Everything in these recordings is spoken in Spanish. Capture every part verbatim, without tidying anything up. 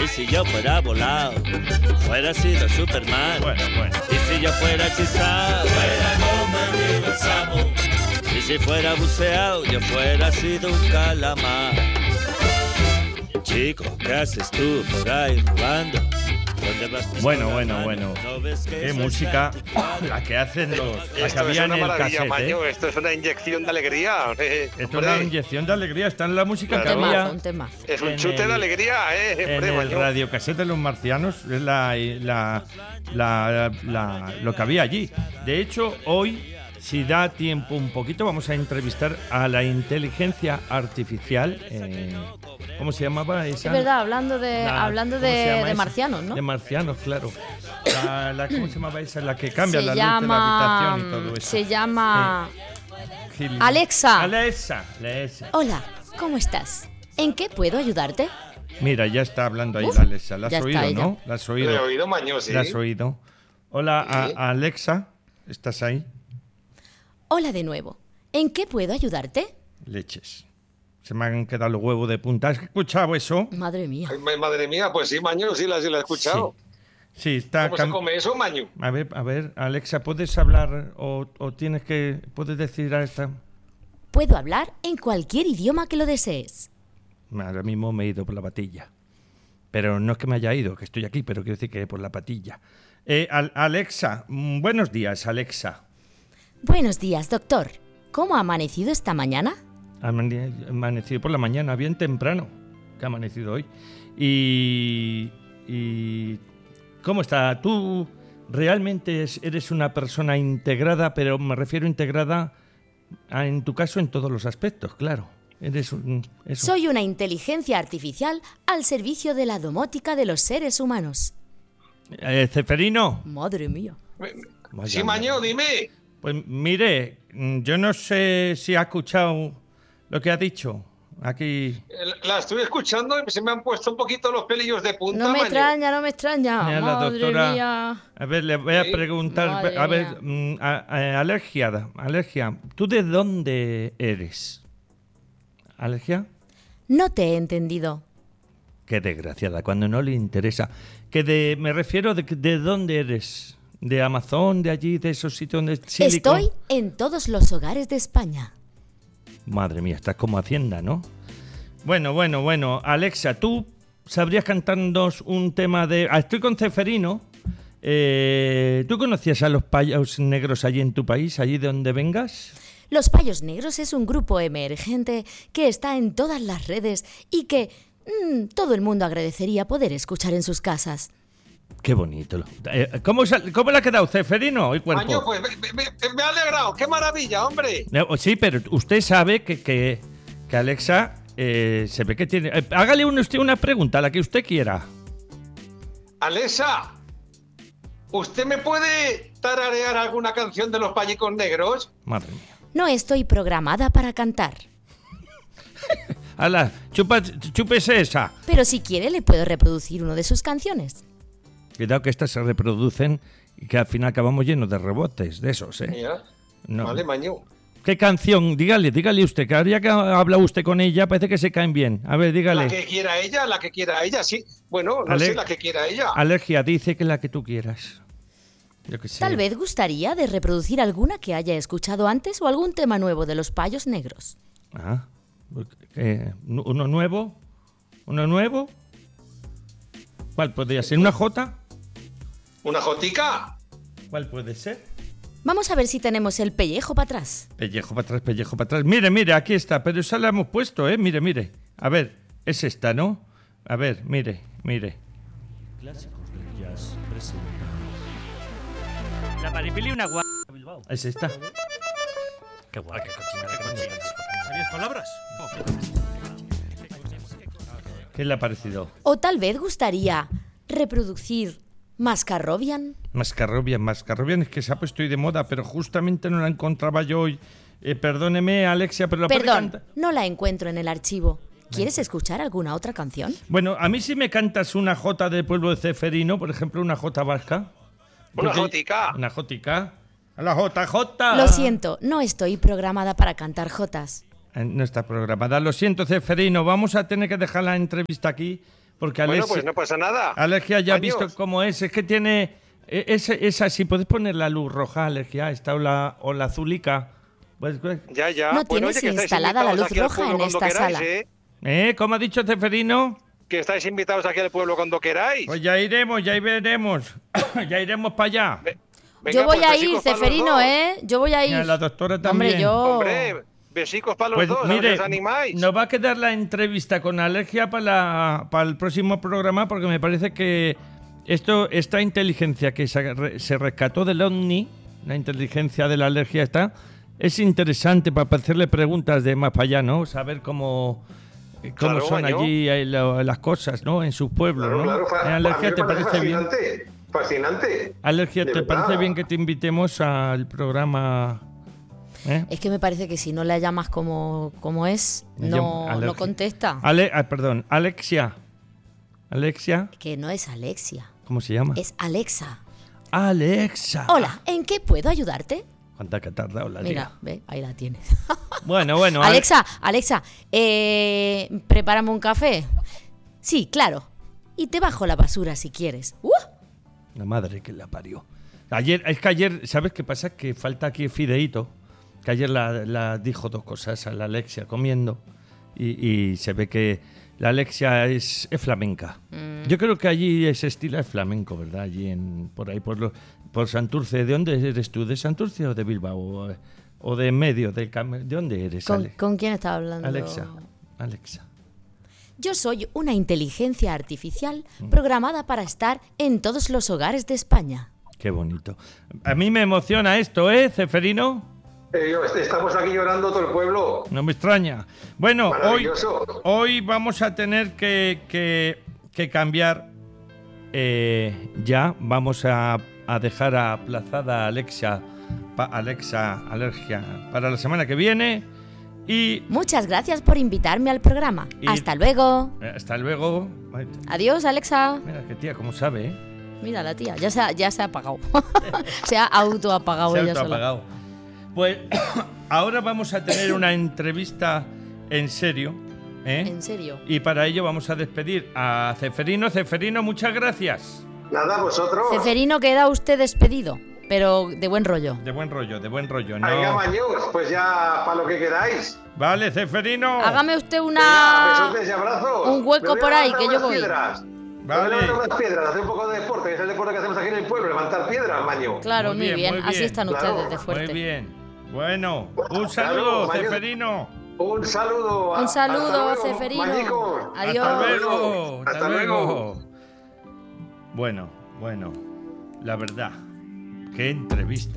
Y si yo fuera volado, fuera sido Superman. Bueno, bueno. Y si yo fuera hechizado, fuera convertido en sapo. Y si fuera buceado, yo fuera sido un calamar. Chico, ¿qué haces tú por ahí robando? Bueno, bueno, bueno. Qué música la que hacen los. La que había en el cassette, Maño, ¿eh? esto es una inyección de alegría. Eh, Esto es una inyección de alegría. Está en la música que había. Un temazo. Es un en chute el- de alegría, ¿eh? En Hombre, el Maño. radiocassette de los marcianos es la, la, la, la- lo que había allí. De hecho, hoy, si da tiempo un poquito, vamos a entrevistar a la inteligencia artificial. eh, ¿Cómo se llamaba esa? Es verdad, hablando de, La- hablando ¿cómo se de, llama de esa? marcianos, ¿no? De marcianos, claro. La, la- ¿Cómo se llamaba esa? La que cambia se la llama, luz de la habitación y todo eso. Se llama... Gil- Alexa. Alexa. Alexa. Hola, ¿cómo estás? ¿En qué puedo ayudarte? Mira, ya está hablando ahí Uf, la Alexa. ¿La has ya está oído, ella. no? ¿La has Lo oído? he oído, Maño, sí. ¿La has oído? Hola, a- Sí. a Alexa. ¿Estás ahí? Hola de nuevo. ¿En qué puedo ayudarte? Leches. Se me han quedado los huevos de punta. ¿Has escuchado eso? Madre mía. Ay, ma- madre mía, pues sí, Maño, sí la, sí la he escuchado. Sí, está... ¿Cómo se cam- come eso, Maño? A ver, a ver, Alexa, ¿puedes hablar o, o tienes que... ¿Puedes decir a esta...? Puedo hablar en cualquier idioma que lo desees. Ahora mismo me he ido por la patilla. Pero no es que me haya ido, que estoy aquí, pero quiero decir que por la patilla. Eh, Al- Alexa, mm, buenos días, Alexa. Buenos días, doctor. ¿Cómo ha amanecido esta mañana? Ha amane- amanecido por la mañana, bien temprano, que ha amanecido hoy. Y... y ¿cómo está? Tú realmente es- eres una persona integrada, pero me refiero integrada, a, en tu caso, en todos los aspectos, claro. Eres un... eso. Soy una inteligencia artificial al servicio de la domótica de los seres humanos. Eh, Ceferino. Madre mía. Vaya, Sí, Maño, dime. Pues mire, mm, yo no sé si ha escuchado lo que ha dicho aquí. Eh, La estoy escuchando y se me han puesto un poquito los pelillos de punta, No me Maño. extraña, no me extraña. Mira, la Madre doctora- mía. A ver, le voy a Sí. preguntar, Madre a mía. ver, mm, a- a- alergia, alergia, ¿tú de dónde eres? ¿Alergia? No te he entendido. Qué desgraciada, cuando no le interesa. Que de, me refiero de, que- de dónde eres, de Amazon, de allí, de esos sitios donde Silicon. Estoy en todos los hogares de España. Madre mía, estás como Hacienda, ¿no? Bueno, bueno, bueno. Alexa, ¿tú sabrías cantarnos un tema de... Ah, estoy con Ceferino. Eh, ¿Tú conocías a los payos negros allí en tu país, allí de donde vengas? Los Payos Negros es un grupo emergente que está en todas las redes y que mm, todo el mundo agradecería poder escuchar en sus casas. Qué bonito. Eh, ¿cómo, sal- ¿Cómo le ha quedado Ceferino y cuerpo? Maño, pues me, me- me- me ha alegrado. ¡Qué maravilla, hombre! Eh, sí, pero usted sabe que, que, que Alexa eh, se ve que tiene... eh, hágale un- usted una pregunta, la que usted quiera. Alexa, ¿usted me puede tararear alguna canción de los payicos negros? Madre mía. No estoy programada para cantar, Ala, chupa, chúpese esa. pero si quiere le puedo reproducir una de sus canciones. Cuidado que estas se reproducen y que al final acabamos llenos de rebotes, de esos, ¿eh? Mira. No. Vale, Maño. ¿Qué canción? Dígale, dígale usted, que ahora que ha hablado usted con ella, parece que se caen bien. A ver, La dígale. que quiera ella, la que quiera ella, sí. Bueno, no Ale- sé, la que quiera ella. Alergia, dice que la que tú quieras. Yo qué sé. Tal vez gustaría de reproducir alguna que haya escuchado antes o algún tema nuevo de los Payos Negros. Ah, eh, ¿uno nuevo? ¿Uno nuevo? ¿Cuál podría ser? ¿Una J? ¿Una jotica? ¿Cuál puede ser? Vamos a ver si tenemos el pellejo para atrás. Pellejo para atrás, pellejo para atrás. Mire, mire, aquí está, pero esa la hemos puesto, ¿eh? Mire, mire. A ver, es esta, ¿no? A ver, mire, mire. Clásicos del jazz presenta. La Maripili una guapa. Bilbao. Es esta. Qué guay, qué cochina, qué cochina. ¿Sabías palabras? ¿Qué le ha parecido? O tal vez gustaría reproducir Mascarrobian. Mascarrobian, Mascarrobian es que se ha puesto hoy de moda, pero justamente no la encontraba yo hoy. Eh, perdóneme, Alexia, pero la puede Perdón, cantar. no la encuentro en el archivo. ¿Quieres escuchar alguna otra canción? Bueno, a mí si me cantas una jota del pueblo de Ceferino, por ejemplo, una jota vasca. Una Porque- jotica. Una jotica. A la jota, jota. Lo siento, no estoy programada para cantar jotas. Eh, No está programada. Lo siento, Ceferino. Vamos a tener que dejar la entrevista aquí Porque bueno, alergia, pues no pasa nada. Alergia ya has Años. visto cómo es. Es que tiene... Es, es así, puedes poner la luz roja, alergia, esta o la, o la azulica. Pues, pues, Ya, ya. No bueno, tienes oye, que estáis instalada la invitados luz aquí al roja pueblo en cuando esta queráis, sala. ¿eh? ¿Eh? ¿Cómo ha dicho Ceferino? Que estáis invitados aquí al pueblo cuando queráis. Pues ya iremos, ya veremos. Ya iremos para allá. Ve- venga, Yo voy pues, a ir, besicos para los Ceferino, dos. ¿eh? Yo voy a ir. Y la doctora también. Hombre, yo... Hombre, besicos para los Pues dos, a ver si mire, os animáis. nos va a quedar la entrevista con Alergia para, la- para el próximo programa porque me parece que esto, esta inteligencia que se, re- se rescató del OVNI, la inteligencia de la alergia está, es interesante para hacerle preguntas de más para allá, ¿no? Saber cómo, cómo Claro, son Maño. allí eh, lo- las cosas, ¿no? En sus pueblos, Claro, ¿no? claro, fa- Eh, a mí Alergia, me ¿te parece bien? fascinante, fascinante. Alergia, De ¿te verdad. parece bien que te invitemos al programa? ¿Eh? Es que me parece que si no la llamas como, como es, Me no, llamo no Alergia. contesta. Ale, ah, perdón, Alexia. Alexia, Que no es Alexia, ¿cómo se llama? es Alexa. Alexa. Hola, ¿en qué puedo ayudarte? ¿Cuánta que ha tardado la Mira, tía? ve, ahí la tienes. Bueno, bueno. Ale- Alexa, Alexa, eh, prepárame un café. Sí, claro. Y te bajo la basura si quieres. ¡Uh! La madre que la parió. Ayer, es que ayer, ¿sabes qué pasa? Que falta aquí Fideíto, que ayer la, la dijo dos cosas a la Alexia comiendo y, y se ve que la Alexia es, es flamenca. Mm. Yo creo que allí ese estilo es flamenco, ¿verdad? Allí en, por ahí, por, lo- por Santurce. ¿De dónde eres tú? ¿De Santurce o de Bilbao? ¿O, o de en medio? Del cam- ¿De dónde eres, ¿Con, Ale? con quién estás hablando? Alexa. Alexa. Yo soy una inteligencia artificial Mm. programada para estar en todos los hogares de España. Qué bonito. A mí me emociona esto, ¿eh, Ceferino? Eh, yo- estamos aquí llorando todo el pueblo. No me extraña. Bueno, hoy, Maravilloso. hoy vamos a tener que, que- que cambiar eh, ya. Vamos a, a dejar aplazada a Alexa, pa- Alexa Alergia para la semana que viene. Y Muchas gracias por invitarme al programa. Y- Hasta luego. eh, hasta luego. Ay, Adiós, Alexa. mira qué tía, cómo sabe, ¿eh? Mira la tía, ya se ha, ya se ha apagado. Se ha autoapagado Se ha ella sola. autoapagado. Pues ahora vamos a tener una entrevista en serio, ¿eh? En serio. Y para ello vamos a despedir a Ceferino. Ceferino, muchas gracias. Nada, vosotros. Ceferino, queda usted despedido, pero de buen rollo. De buen rollo, de buen rollo. Venga, No. Maños, pues ya para lo que queráis. Vale, Ceferino. Hágame usted Venga, una... besotes y abrazos. un hueco Me voy a por ahí, levantar que yo unas voy. Piedras. Vale. Me voy a levantar unas piedras, hacer un poco de deporte, que es el deporte que hacemos aquí en el pueblo, levantar piedras, Maño. Claro, Muy muy bien, bien. muy Así bien. están Claro. ustedes de fuerte. Muy bien. Bueno, un Claro, saludo, Maño. Ceferino. Un saludo. a- Un saludo, hasta luego, Ceferino. Mañicos. Adiós. Hasta luego. Hasta, Hasta luego. luego. Bueno, bueno. La verdad. Qué entrevista.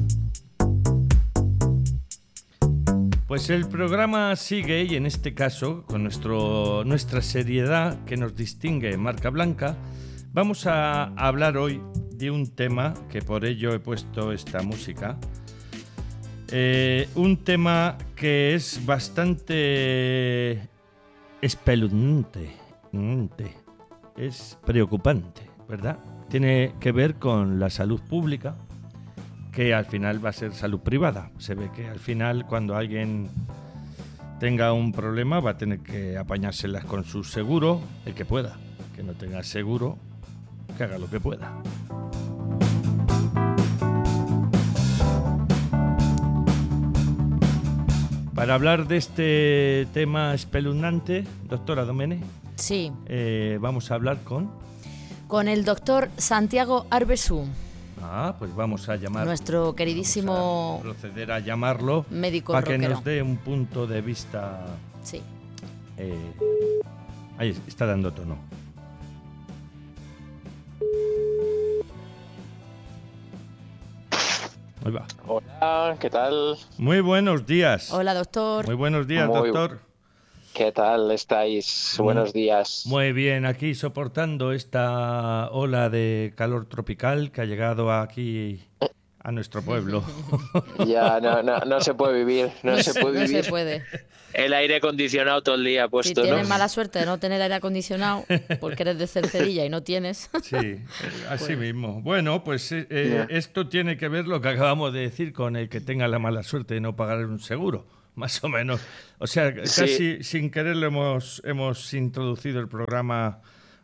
Pues el programa sigue y en este caso, con nuestro, nuestra seriedad que nos distingue en marca blanca, vamos a hablar hoy de un tema que por ello he puesto esta música. Eh, un tema que es bastante espeluznante, es preocupante, ¿verdad? Tiene que ver con la salud pública, que al final va a ser salud privada. Se ve que al final cuando alguien tenga un problema va a tener que apañárselas con su seguro, el que pueda. Que no tenga seguro, que haga lo que pueda. Para hablar de este tema espeluznante, doctora Domene, Sí, eh, vamos a hablar con... con el doctor Santiago Arbesú, Ah, pues vamos a llamar... nuestro queridísimo Vamos a proceder a llamarlo médico para que rockero. nos dé un punto de vista. Sí. eh, ahí está dando tono. Ahí va. Hola, ¿qué tal? Muy buenos días. Hola, doctor. Muy buenos días, Muy- doctor. ¿Qué tal estáis? Buenos días. Muy bien, aquí soportando esta ola de calor tropical que ha llegado aquí a nuestro pueblo. Ya, no, no, no se puede vivir, no se puede No vivir. se puede. El aire acondicionado todo el día Si puesto, tienes ¿no? mala suerte de no tener aire acondicionado, porque eres de Cercedilla y no tienes. Sí, eh, así mismo. Bueno, pues eh, eh, Ya. esto tiene que ver lo que acabamos de decir con el que tenga la mala suerte de no pagar un seguro, más o menos. O sea, Sí. casi sin querer lo hemos, hemos introducido el programa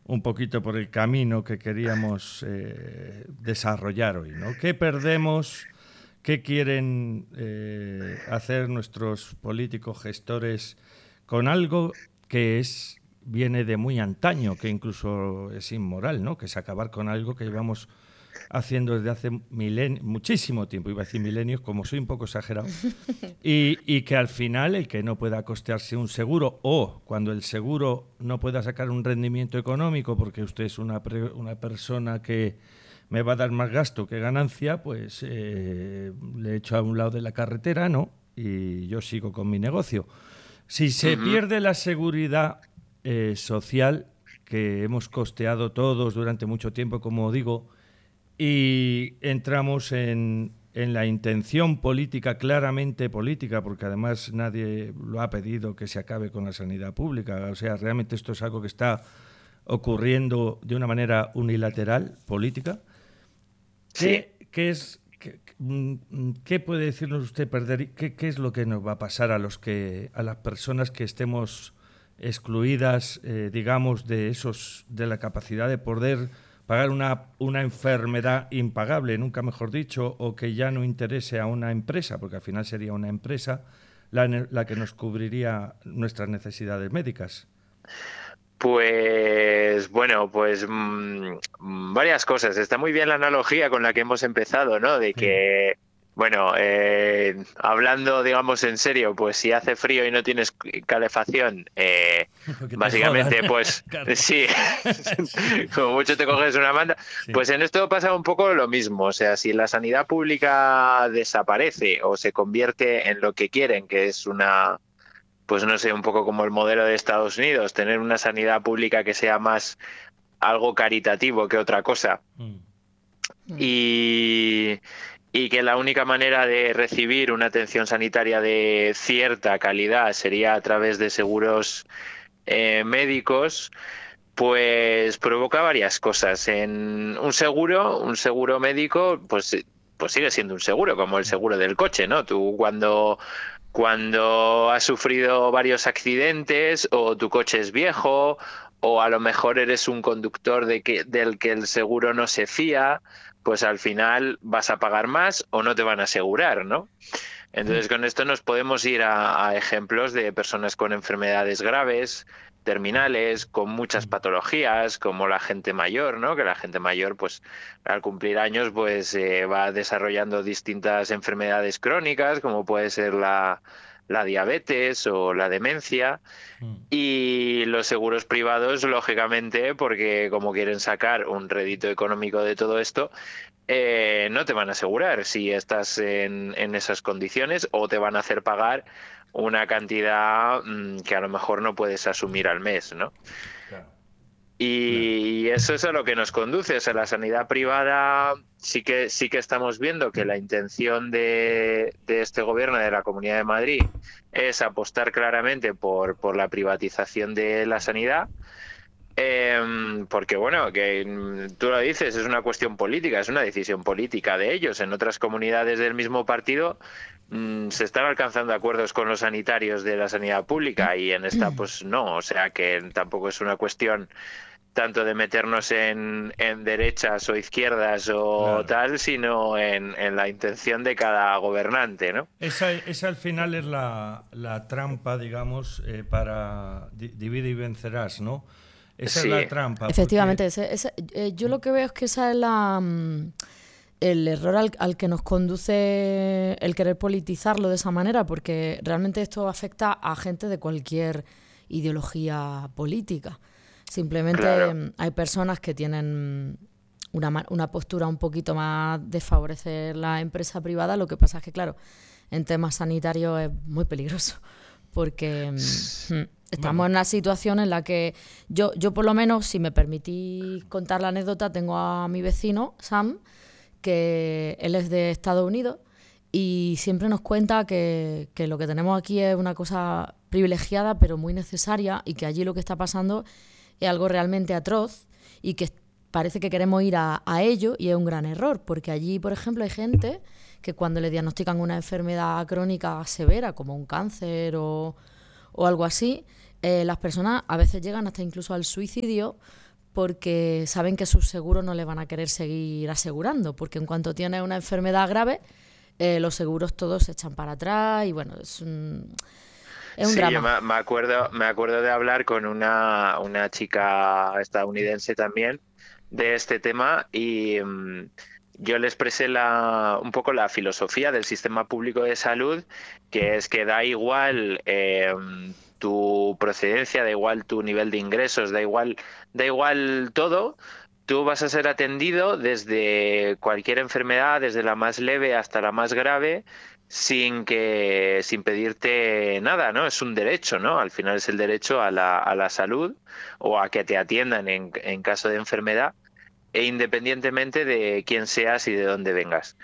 un poquito por el camino que queríamos eh, desarrollar hoy, ¿no? ¿Qué perdemos? ¿Qué quieren eh, hacer nuestros políticos gestores con algo que es viene de muy antaño, que incluso es inmoral, ¿no? Que es acabar con algo que llevamos haciendo desde hace milen- muchísimo tiempo, iba a decir milenios, como soy un poco exagerado, y, y que al final el que no pueda costearse un seguro, o cuando el seguro no pueda sacar un rendimiento económico porque usted es una, pre- una persona que me va a dar más gasto que ganancia, pues eh, le echo a un lado de la carretera, ¿no? Y yo sigo con mi negocio. Si se uh-huh. pierde la seguridad eh, social que hemos costeado todos durante mucho tiempo, como digo, y entramos en, en la intención política, claramente política, porque además nadie lo ha pedido que se acabe con la sanidad pública. O sea, realmente esto es algo que está ocurriendo de una manera unilateral, política. ¿Qué, sí. ¿qué, es, qué, qué puede decirnos usted, perder? ¿Qué, ¿Qué es lo que nos va a pasar a, los que, a las personas que estemos excluidas, eh, digamos, de, esos, de la capacidad de poder pagar una, una enfermedad impagable, nunca mejor dicho, o que ya no interese a una empresa, porque al final sería una empresa la, la que nos cubriría nuestras necesidades médicas? Pues bueno, pues mmm, varias cosas. Está muy bien la analogía con la que hemos empezado, ¿no? De que, sí. bueno, eh, hablando, digamos, en serio, pues si hace frío y no tienes calefacción, eh, básicamente, pues claro. sí, como mucho te coges una manta. Sí. Pues en esto pasa un poco lo mismo. O sea, si la sanidad pública desaparece o se convierte en lo que quieren, que es una... pues no sé, un poco como el modelo de Estados Unidos, tener una sanidad pública que sea más algo caritativo que otra cosa. Mm. Y, y que la única manera de recibir una atención sanitaria de cierta calidad sería a través de seguros eh, médicos, pues provoca varias cosas. En un seguro, un seguro médico, pues, pues sigue siendo un seguro, como el seguro del coche, ¿no? Tú cuando... Cuando has sufrido varios accidentes o tu coche es viejo o a lo mejor eres un conductor de que, del que el seguro no se fía, pues al final vas a pagar más o no te van a asegurar, ¿no? Entonces con esto nos podemos ir a, a ejemplos de personas con enfermedades graves, terminales, con muchas patologías, como la gente mayor, ¿no? Que la gente mayor, pues, al cumplir años, pues, eh, va desarrollando distintas enfermedades crónicas, como puede ser la, la diabetes o la demencia. Mm. Y los seguros privados, lógicamente, porque como quieren sacar un rédito económico de todo esto, eh, no te van a asegurar si estás en, en esas condiciones o te van a hacer pagar una cantidad mmm, que a lo mejor no puedes asumir al mes, ¿no? Claro. Y claro. Eso es a lo que nos conduce. O sea, la sanidad privada sí que sí que estamos viendo que la intención de, de este gobierno de la Comunidad de Madrid es apostar claramente por, por la privatización de la sanidad. Eh, porque bueno, que tú lo dices, es una cuestión política, es una decisión política de ellos. En otras comunidades del mismo partido mmm, se están alcanzando acuerdos con los sanitarios de la sanidad pública y en esta pues no, o sea que tampoco es una cuestión tanto de meternos en, en derechas o izquierdas o claro. tal, sino en, en la intención de cada gobernante, ¿no? Esa, esa al final es la, la trampa, digamos, eh, para di, divide y vencerás, ¿no? Esa sí. es la trampa. Efectivamente, porque... ese, ese, eh, yo lo que veo es que esa es la um, el error al, al que nos conduce el querer politizarlo de esa manera, porque realmente esto afecta a gente de cualquier ideología política. Simplemente claro. hay personas que tienen una, una postura un poquito más de favorecer la empresa privada. Lo que pasa es que, claro, en temas sanitarios es muy peligroso, porque... Hmm, Estamos bueno. en una situación en la que yo, yo por lo menos, si me permitís contar la anécdota, tengo a mi vecino, Sam, que él es de Estados Unidos y siempre nos cuenta que, que lo que tenemos aquí es una cosa privilegiada pero muy necesaria y que allí lo que está pasando es algo realmente atroz y que parece que queremos ir a, a ello y es un gran error, porque allí, por ejemplo, hay gente que cuando le diagnostican una enfermedad crónica severa como un cáncer o... o algo así, eh, las personas a veces llegan hasta incluso al suicidio porque saben que sus seguros no le van a querer seguir asegurando, porque en cuanto tienes una enfermedad grave, eh, los seguros todos se echan para atrás y bueno, es un, es un sí, drama. yo me, me acuerdo, me acuerdo de hablar con una, una chica estadounidense también de este tema y um, yo le expresé la, un poco la filosofía del sistema público de salud, que es que da igual eh, tu procedencia, da igual tu nivel de ingresos, da igual, da igual todo, tú vas a ser atendido desde cualquier enfermedad, desde la más leve hasta la más grave, sin que sin pedirte nada, ¿no? Es un derecho, ¿no? Al final es el derecho a la, a la salud o a que te atiendan en, en caso de enfermedad, e independientemente de quién seas y de dónde vengas.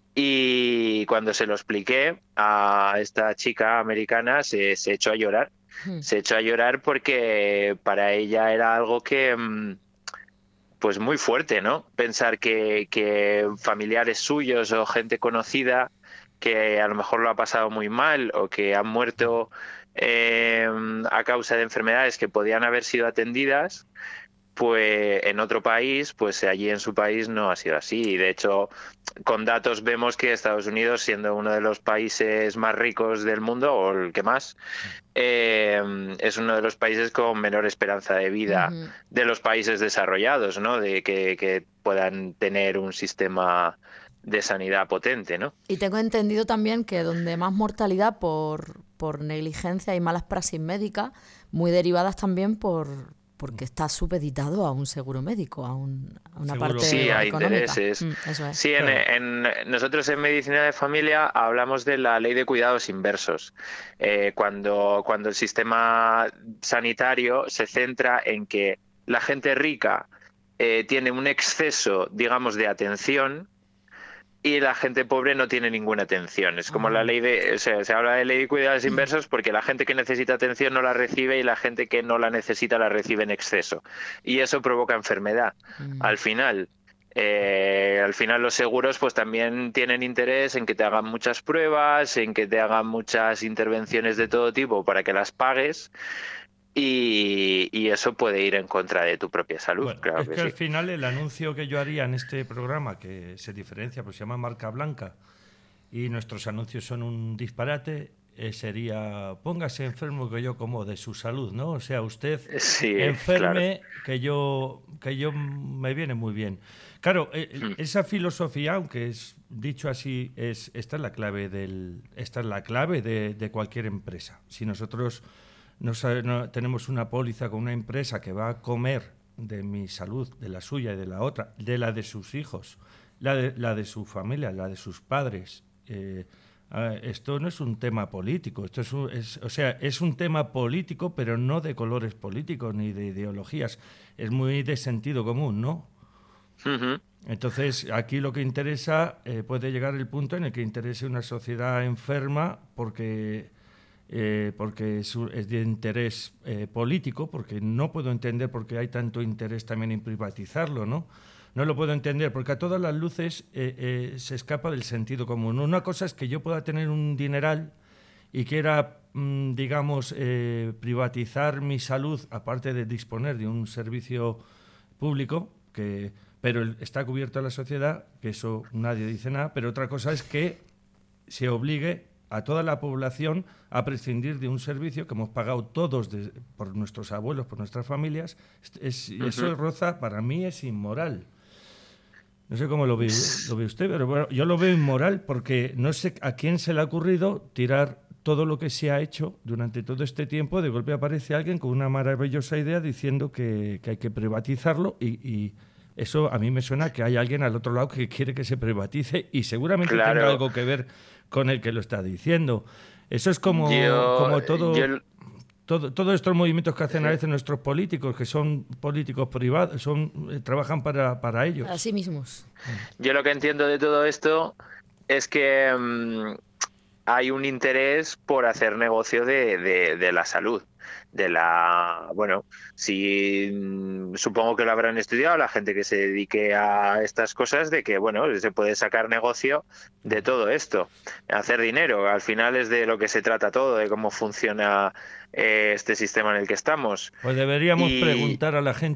Y cuando se lo expliqué a esta chica americana, se, se echó a llorar. Hmm. Se echó a llorar porque para ella era algo que, pues muy fuerte, ¿no? Pensar que, que familiares suyos o gente conocida que a lo mejor lo ha pasado muy mal o que han muerto eh, a causa de enfermedades que podían haber sido atendidas, pues en otro país, pues allí en su país no ha sido así. Y de hecho, con datos vemos que Estados Unidos, siendo uno de los países más ricos del mundo, o el que más, eh, es uno de los países con menor esperanza de vida uh-huh. de los países desarrollados, ¿no? De que, que puedan tener un sistema de sanidad potente, ¿no? Y tengo entendido también que donde más mortalidad por, por negligencia y malas praxis médicas, muy derivadas también por... porque está supeditado a un seguro médico, a, un, a una seguro. parte sí, a económica. intereses. Mm, eso es. Sí, en, en, nosotros en Medicina de Familia hablamos de la ley de cuidados inversos, eh, cuando, cuando el sistema sanitario se centra en que la gente rica eh, tiene un exceso, digamos, de atención, y la gente pobre no tiene ninguna atención. Es como ah. la ley de... O sea, se habla de ley de cuidados inversos porque la gente que necesita atención no la recibe y la gente que no la necesita la recibe en exceso. Y eso provoca enfermedad. Mm. Al final, eh, al final los seguros pues también tienen interés en que te hagan muchas pruebas, en que te hagan muchas intervenciones de todo tipo para que las pagues. Y, y eso puede ir en contra de tu propia salud. Bueno, claro es que, que al sí. final el anuncio que yo haría en este programa, que se diferencia, pues se llama Marca Blanca, y nuestros anuncios son un disparate, eh, sería póngase enfermo que yo como de su salud, ¿no? O sea, usted sí, enferme claro. que yo que yo me viene muy bien. Claro, eh, mm. esa filosofía, aunque es dicho así, es esta es la clave del esta es la clave de, de cualquier empresa. Si nosotros No, no, tenemos una póliza con una empresa que va a comer de mi salud, de la suya y de la otra, de la de sus hijos, la de, la de su familia, la de sus padres. Eh, esto no es un tema político, esto es, un, es, o sea, es un tema político, pero no de colores políticos ni de ideologías. Es muy de sentido común, ¿no? Uh-huh. Entonces, aquí lo que interesa, eh, puede llegar el punto en el que interese una sociedad enferma porque... Eh, porque es, es de interés eh, político, porque no puedo entender por qué hay tanto interés también en privatizarlo, ¿no? No lo puedo entender, porque a todas las luces eh, eh, se escapa del sentido común. Una cosa es que yo pueda tener un dineral y quiera, mmm, digamos, eh, privatizar mi salud, aparte de disponer de un servicio público, que, pero está cubierto a la sociedad, que eso nadie dice nada, pero otra cosa es que se obligue a toda la población a prescindir de un servicio que hemos pagado todos de, por nuestros abuelos, por nuestras familias. Es, uh-huh. Eso roza, para mí es inmoral. No sé cómo lo ve, lo ve usted, pero bueno, yo lo veo inmoral porque no sé a quién se le ha ocurrido tirar todo lo que se ha hecho durante todo este tiempo. De golpe aparece alguien con una maravillosa idea diciendo que, que hay que privatizarlo y... y eso a mí me suena que hay alguien al otro lado que quiere que se privatice y seguramente claro. tenga algo que ver con el que lo está diciendo. Eso es como, yo, como todo, yo... todo, todos estos movimientos que hacen sí. a veces nuestros políticos, que son políticos privados, son eh, trabajan para, para ellos. Así mismos. Yo lo que entiendo de todo esto es que um, hay un interés por hacer negocio de, de, de la salud. De la, bueno, si supongo que lo habrán estudiado la gente que se dedique a estas cosas, de que, bueno, se puede sacar negocio de todo esto, hacer dinero. Al final es de lo que se trata todo, de cómo funciona eh, este sistema en el que estamos. Pues deberíamos y... preguntar a la gente